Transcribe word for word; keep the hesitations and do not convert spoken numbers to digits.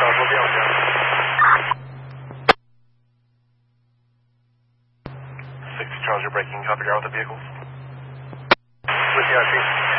we'll be on down. sixty Charles, you're breaking. Copy, ground with the vehicles. With the R P.